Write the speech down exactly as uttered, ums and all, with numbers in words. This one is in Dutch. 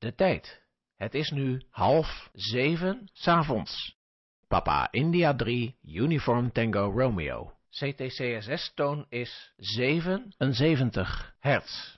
de tijd. Het is nu half zeven 's avonds. Papa India drie, Uniform Tango Romeo. C T C S S-toon is zevenenzeventig hertz.